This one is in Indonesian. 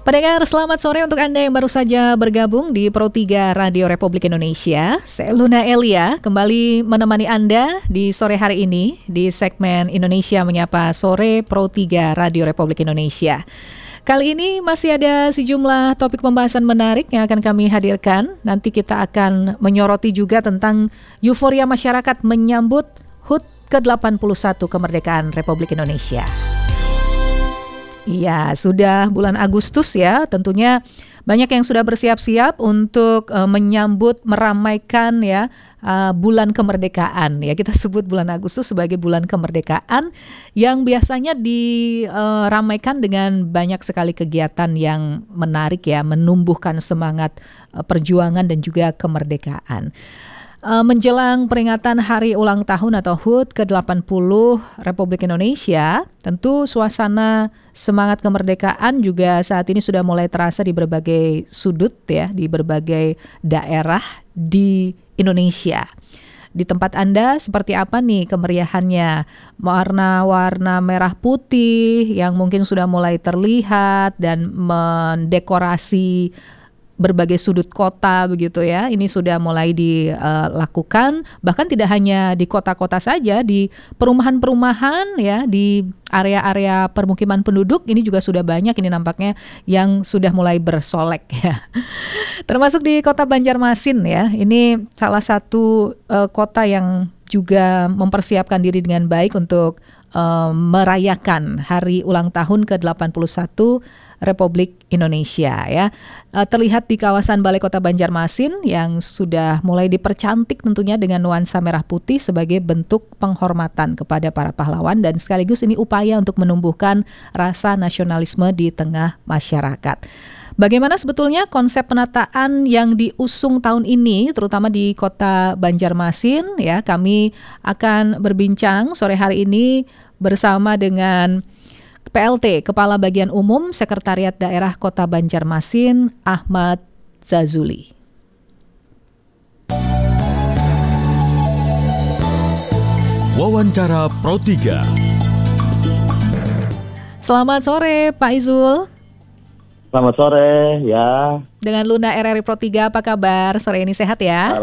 Pendengar, selamat sore untuk Anda yang baru saja bergabung di Pro 3 Radio Republik Indonesia. Saya Luna Elia, kembali menemani Anda di sore hari ini di segmen Indonesia Menyapa Sore Pro 3 Radio Republik Indonesia. Kali ini masih ada sejumlah topik pembahasan menarik yang akan kami hadirkan. Nanti kita akan menyoroti juga tentang euforia masyarakat menyambut HUT ke-81 kemerdekaan Republik Indonesia. Iya, sudah bulan Agustus ya, tentunya banyak yang sudah bersiap-siap untuk menyambut, meramaikan ya bulan kemerdekaan. Ya, kita sebut bulan Agustus sebagai bulan kemerdekaan yang biasanya diramaikan dengan banyak sekali kegiatan yang menarik ya, menumbuhkan semangat perjuangan dan juga kemerdekaan. Menjelang peringatan Hari Ulang Tahun atau HUT ke-80 Republik Indonesia, tentu suasana semangat kemerdekaan juga saat ini sudah mulai terasa di berbagai sudut ya, di berbagai daerah di Indonesia. Di tempat Anda seperti apa nih kemeriahannya? Warna-warna merah putih yang mungkin sudah mulai terlihat dan mendekorasi berbagai sudut kota begitu ya. Ini sudah mulai dilakukan, bahkan tidak hanya di kota-kota saja, di perumahan-perumahan ya, di area-area permukiman penduduk ini juga sudah banyak ini nampaknya yang sudah mulai bersolek ya. Termasuk di kota Banjarmasin ya. Ini salah satu kota yang juga mempersiapkan diri dengan baik untuk merayakan hari ulang tahun ke-81 Republik Indonesia ya. Terlihat di kawasan Balai Kota Banjarmasin yang sudah mulai dipercantik tentunya dengan nuansa merah putih sebagai bentuk penghormatan kepada para pahlawan dan sekaligus ini upaya untuk menumbuhkan rasa nasionalisme di tengah masyarakat. Bagaimana sebetulnya konsep penataan yang diusung tahun ini terutama di Kota Banjarmasin ya? Kami akan berbincang sore hari ini bersama dengan PLT, Kepala Bagian Umum Sekretariat Daerah Kota Banjarmasin, Ahmad Zazuli. Wawancara Pro 3. Selamat sore Pak Izul. Selamat sore ya. Dengan Luna RRI Pro 3, apa kabar? Sore ini sehat ya?